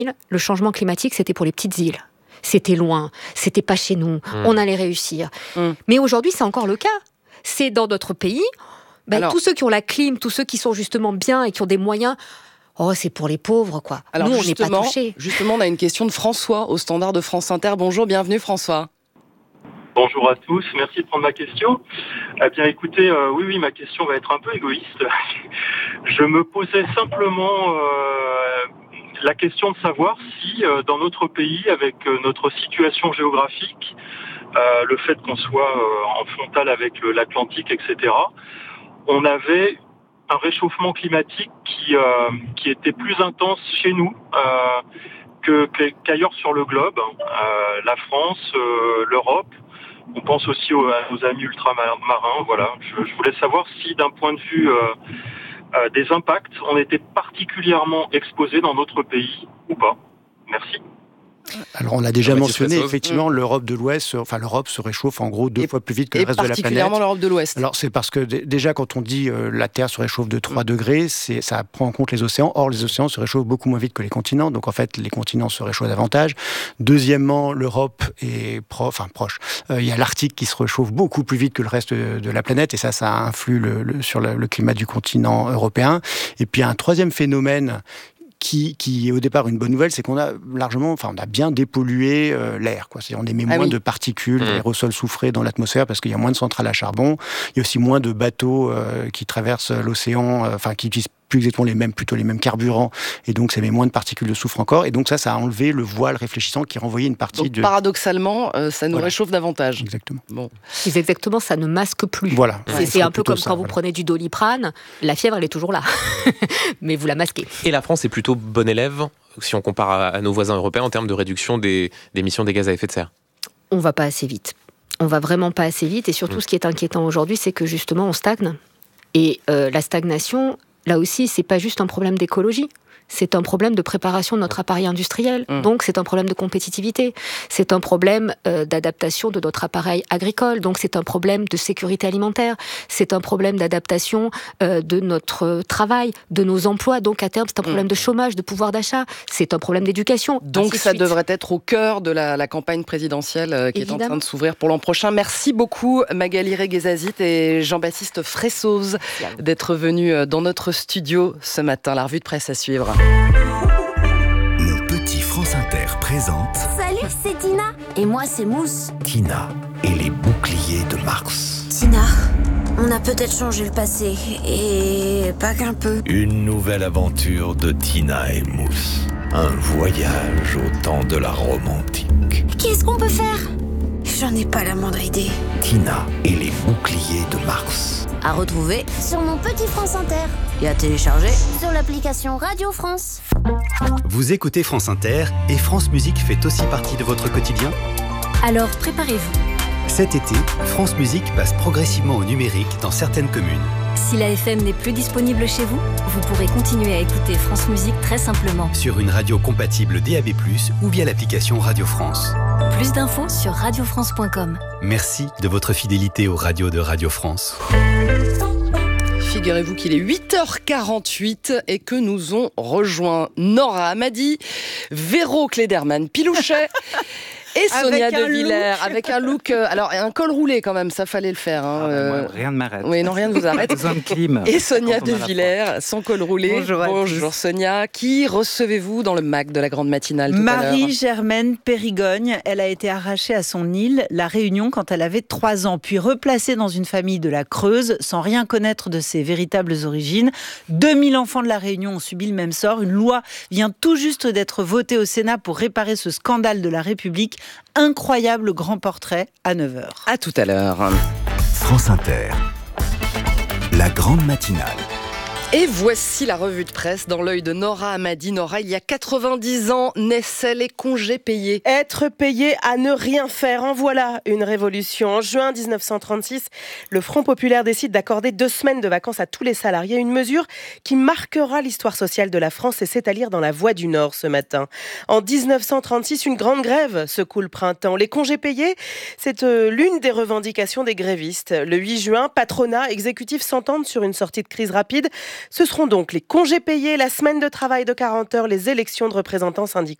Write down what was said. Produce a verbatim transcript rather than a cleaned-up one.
le changement climatique, c'était pour les petites îles. C'était loin, c'était pas chez nous, mmh. on allait réussir. Mmh. Mais aujourd'hui, c'est encore le cas. C'est dans notre pays, ben, Alors, tous ceux qui ont la clim, tous ceux qui sont justement bien et qui ont des moyens, oh, c'est pour les pauvres, quoi. Alors nous, on n'est pas touchés. Justement, on a une question de François au standard de France Inter. Bonjour, bienvenue François. Bonjour à tous, merci de prendre ma question. Eh bien écoutez, euh, oui, oui, ma question va être un peu égoïste. Je me posais simplement... Euh, la question de savoir si, euh, dans notre pays, avec euh, notre situation géographique, euh, le fait qu'on soit euh, en frontale avec le, l'Atlantique, et cetera, on avait un réchauffement climatique qui, euh, qui était plus intense chez nous euh, que, que, qu'ailleurs sur le globe. Euh, la France, euh, l'Europe, on pense aussi aux, à nos amis ultramarins. Voilà. Je, je voulais savoir si, d'un point de vue... Euh, Euh, des impacts, on était particulièrement exposés dans notre pays ou pas. Merci. Alors on l'a déjà mentionné, effectivement, mmh. l'Europe de l'Ouest, enfin l'Europe se réchauffe en gros deux et, fois plus vite que le reste de la planète. Particulièrement l'Europe de l'Ouest. Alors c'est parce que d- déjà quand on dit euh, la Terre se réchauffe de trois mmh. degrés, c'est, ça prend en compte les océans. Or les océans se réchauffent beaucoup moins vite que les continents, donc en fait les continents se réchauffent davantage. Deuxièmement, l'Europe est pro- enfin, proche. Euh, il y a l'Arctique qui se réchauffe beaucoup plus vite que le reste de, de la planète, et ça, ça influe le, le, sur le, le climat du continent européen. Et puis un troisième phénomène Qui, qui est au départ une bonne nouvelle, c'est qu'on a largement, enfin, on a bien dépollué euh, l'air, quoi. C'est, on émet ah moins oui. de particules, mmh. d'aérosols soufrés dans l'atmosphère parce qu'il y a moins de centrales à charbon. Il y a aussi moins de bateaux euh, qui traversent l'océan, euh, enfin, qui utilisent plus exactement les mêmes, plutôt les mêmes carburants, et donc ça émet moins de particules de soufre encore. Et donc ça, ça a enlevé le voile réfléchissant qui renvoyait une partie donc, de... paradoxalement, euh, ça nous voilà. réchauffe davantage. Exactement. Bon. C'est exactement, ça ne masque plus. Voilà. C'est, ouais, c'est un peu comme ça, quand vous voilà. prenez du Doliprane, la fièvre, elle est toujours là. Mais vous la masquez. Et la France est plutôt bon élève, si on compare à, à nos voisins européens, en termes de réduction des, des émissions des gaz à effet de serre. On va pas assez vite. On va vraiment pas assez vite. Et surtout, mmh. ce qui est inquiétant aujourd'hui, c'est que justement, on stagne. Et euh, la stagnation... Là aussi, c'est pas juste un problème d'écologie, c'est un problème de préparation de notre appareil industriel. Mmh. Donc, c'est un problème de compétitivité. C'est un problème euh, d'adaptation de notre appareil agricole. Donc, c'est un problème de sécurité alimentaire. C'est un problème d'adaptation euh, de notre travail, de nos emplois. Donc, à terme, c'est un problème mmh. de chômage, de pouvoir d'achat. C'est un problème d'éducation. Donc, ça devrait être au cœur de la, la campagne présidentielle euh, qui Évidemment. est en train de s'ouvrir pour l'an prochain. Merci beaucoup, Magali Reguezazit et Jean-Baptiste Fressoz, d'être venus dans notre studio ce matin. La revue de presse à suivre. Mon petit France Inter présente... Salut, c'est Tina. Et moi, c'est Mousse. Tina et les boucliers de Mars. Tina, on a peut-être changé le passé. Et pas qu'un peu. Une nouvelle aventure de Tina et Mousse. Un voyage au temps de la Rome antique. Qu'est-ce qu'on peut faire ? J'en ai pas la moindre idée. Tina et les boucliers de Mars. À retrouver sur mon petit France Inter. Et à télécharger sur l'application Radio France. Vous écoutez France Inter et France Musique fait aussi partie de votre quotidien ? Alors préparez-vous. Cet été, France Musique passe progressivement au numérique dans certaines communes. Si la F M n'est plus disponible chez vous, vous pourrez continuer à écouter France Musique très simplement. Sur une radio compatible D A B plus, ou via l'application Radio France. Plus d'infos sur radio france point com. Merci de votre fidélité aux radios de Radio France. Figurez-vous qu'il est huit heures quarante-huit et que nous ont rejoint Nora Hamadi, Véro Klederman Pilouchet et Sonia avec De Villers avec un look, euh, alors un col roulé quand même, ça fallait le faire. Hein, ah ben euh... moi, rien ne m'arrête. Oui, non, rien ne vous arrête. Besoin de clim. Et Sonia De Villers, sans col roulé. Bonjour, Bonjour Sonia. Qui recevez-vous dans le M A C de la grande matinale tout Marie-Germaine Périgogne. Elle a été arrachée à son île, La Réunion, quand elle avait trois ans, puis replacée dans une famille de la Creuse, sans rien connaître de ses véritables origines. deux mille enfants de La Réunion ont subi le même sort. Une loi vient tout juste d'être votée au Sénat pour réparer ce scandale de la République. Incroyable grand portrait à neuf heures. À tout à l'heure. France Inter, la grande matinale. Et voici la revue de presse dans l'œil de Nora Hamadi. Nora, il y a quatre-vingt-dix ans, naissaient les congés payés. Être payé à ne rien faire, en voilà une révolution. En juin dix-neuf cent trente-six, le Front populaire décide d'accorder deux semaines de vacances à tous les salariés. Une mesure qui marquera l'histoire sociale de la France, et c'est à lire dans La Voix du Nord ce matin. En dix-neuf cent trente-six, une grande grève secoue le printemps. Les congés payés, c'est euh, l'une des revendications des grévistes. Le huit juin, patronat, exécutif s'entendent sur une sortie de crise rapide. Ce seront donc les congés payés, la semaine de travail de quarante heures, les élections de représentants syndicaux.